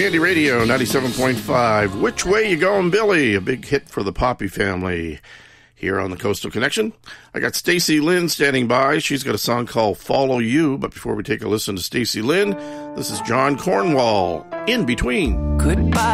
Candy Radio 97.5. Which Way You Going, Billy? A big hit for the Poppy family here on the Coastal Connection. I got Stacy Lynn standing by. She's got a song called Follow You. But before we take a listen to Stacy Lynn, this is John Cornwall, In Between. Goodbye.